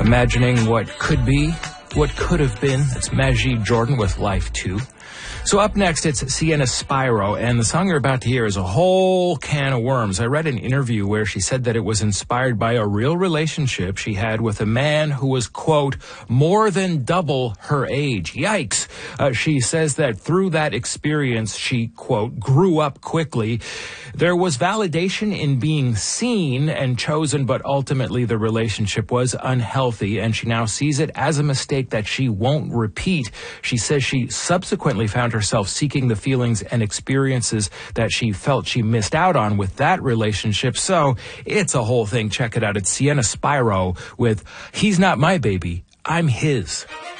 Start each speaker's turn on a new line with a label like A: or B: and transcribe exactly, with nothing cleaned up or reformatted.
A: imagining what could be, what could have been. It's Majid Jordan with Life two. So up next, it's Sienna Spiro, and the song you're about to hear is a whole can of worms. I read an interview where she said that it was inspired by a real relationship she had with a man who was, quote, more than double her age. Yikes. Uh, she says that through that experience, she, quote, grew up quickly. There was validation in being seen and chosen, but ultimately the relationship was unhealthy, and she now sees it as a mistake that she won't repeat. She says she subsequently found herself seeking the feelings and experiences that she felt she missed out on with that relationship. So it's a whole thing. Check it out. It's Sienna Spiro with He's Not My Baby, I'm His.